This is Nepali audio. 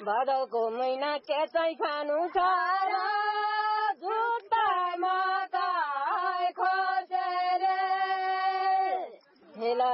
भदौको महिना के चाहिँ खानु छ र जुत्ता मकै खोसेर